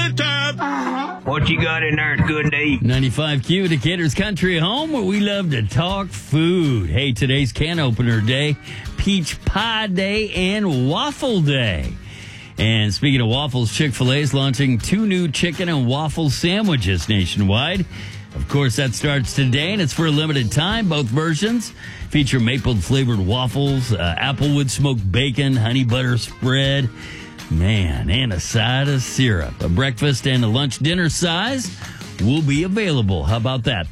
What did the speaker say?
the top. What you got in there is good to eat. 95Q, Decatur's Country Home, where we love to talk food. Hey, today's can opener day, peach pie day, and waffle day. And speaking of waffles, Chick-fil-A is launching 2 new chicken and waffle sandwiches nationwide. Of course, that starts today, and it's for a limited time. Both versions feature maple-flavored waffles, applewood smoked bacon, honey butter spread, and a side of syrup. A breakfast and a lunch dinner size will be available. How about that?